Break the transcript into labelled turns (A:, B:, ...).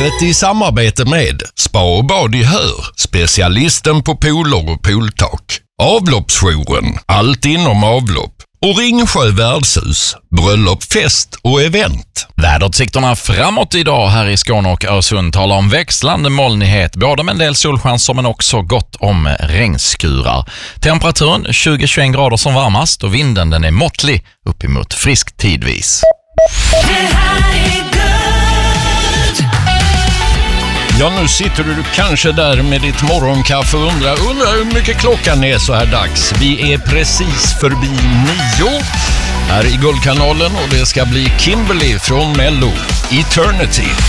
A: vädret i samarbete med Spa och bad i Hör, specialisten på pooler och pooltak. Avloppsjouren, allt inom avlopp. Och Ringsjö värdshus, bröllop, fest och event.
B: Väderutsikterna framåt idag här i Skåne och Öresund talar om växlande molnighet, både med en del solchanser men också gott om regnskurar. Temperaturen 20-21 grader som varmast och vinden den är måttlig uppemot frisk tidvis.
A: Ja, nu sitter du kanske där med ditt morgonkaffe och undrar hur mycket klockan är så här dags. Vi är precis förbi 9 här i Guldkanalen och det ska bli Kimberly från Mello, Eternity.